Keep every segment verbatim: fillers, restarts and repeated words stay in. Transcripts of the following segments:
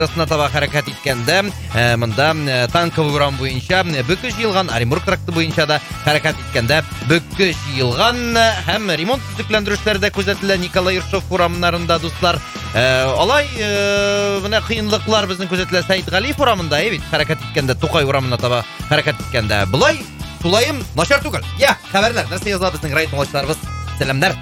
Тасына таба хәрәкәт иткәндә, монда танковый урам буенча бөке җыелган, Оренбург тракты буенча да хәрәкәт иткәндә бөке җыелган һәм ремонт төзекләндерешләре дә күзәтелә Николай Ершов урамнарында, дуслар. Алай, менә кыенлыклар безнең күзәтелә Сәйд Галиев урамында, бит хәрәкәт иткәндә Тукай урамына таба хәрәкәт иткәндә. Булай, тулаем, начар түгел. Я, хәбәрләр, нәрсә яза безнең район малайларыбыз? Сәламнәр.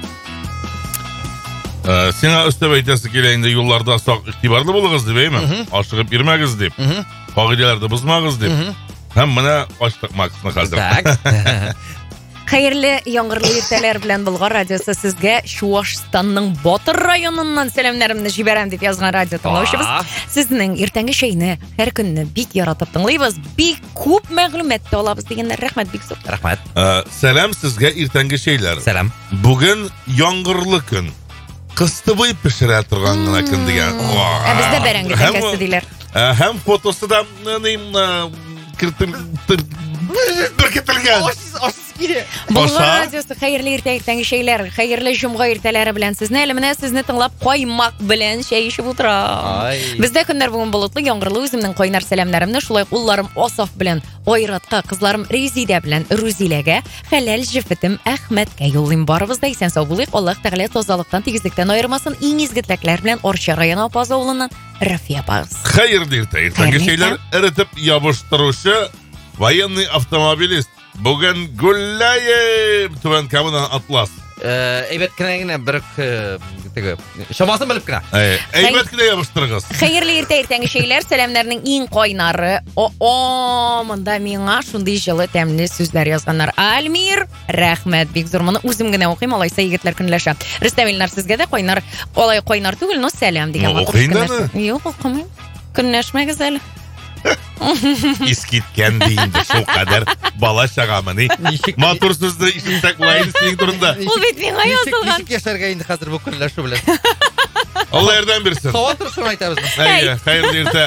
Сиңа өстәп әйтәсе килә инде, юлларда сак игътибарлы булыгыз дип әйме? Ашыгып йөрмәгез дип. Кагыйдәләрне бозмагыз дип. Һәм менә ачтык Максны хәзер. Хәерле яңгырлы иртәләр белән Болгар радиосы сезгә Чуашстанның Батыр районыннан сәламнәремне җибәрәм дип язган радио тыңлаучыбыз. Сезнең иртәнге шәйне һәр көнне бик яратып тыңлыйбыз. Бик күп мәгълүмат та алабыз дигәннәр. Рәхмәт, бик зур. Рәхмәт. Сәлам сезгә иртәнге шәйләр. Сәлам. Бүген яңгырлы көн. Кыстыбый пешерә торган гына көн дигән. Ә бездә бәрәңге тәкәсе диләр. Һәм фотосы да кертим беркетелгән. Болгар радиосы хәерле иртә иртәнге шәйләр, хәерле җомга иртәләре белән сезне, әле менә сезне тыңлап каймак белән чәй ишеп утыра. Бездә көннәр бүген болытлы, яңгырлы, үземнең кайнар сәламнәремне шулай улларым Асаф белән Айратка, кызларым Резидә белән Рузиләгә, хәләл җефетем Әхмәткә юллыйм. Барыбыз да исән сау булыйк. Аллаһ Тәгалә тазалыктан, тигезлектән аермасын. Иң изге теләкләр белән Арча районы Апаз авылыннан Рафия апагыз. Хәерле иртә иртәнге шәйләр, эритеп ябыштыручы военный автомобилист. Бүген Гуллаев Түбән Камадан Атлас. Әйбәт кенә генә бер теге шамасын белеп кенә. Әйбәт кенә ябыштырыгыз. Хәерле иртә иртәнге шәйләр, сәламнәрнең иң кайнары. О, монда миңа шундый җылы тәмле сүзләр язганнар. Альмир, рәхмәт, бик зур. Моны үзем генә укыйм, алайса егетләр көнләшә. Рөстәм Илнар, сезгә дә кайнар, алай кайнар түгел, но сәлам дигән вакыт. Юк, укымыйм. Көнләшмәгез әле. Искиткән динде шул кадәр бала чагамыни. Матур сүзне ишетсәк булайын синең турында. Ул бит миңа язылган. Ничек яшәргә инде хәзер бу көнләшү белән? Алла ярдәм бирсен. Хаватырсын әйтәбез. Әйе, хәерле иртә.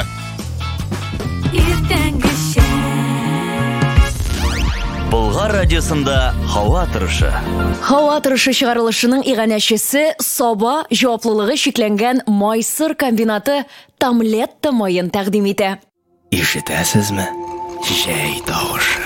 Иртәнге Болгар радиосында һава торышы. Һава торышы чыгарылышының иганәчесе Саба җаваплылыгы шикләнгән майсыр комбинаты Тамлетта майын тәкъдим итә. Ишетәсезме? Җәй тавышы.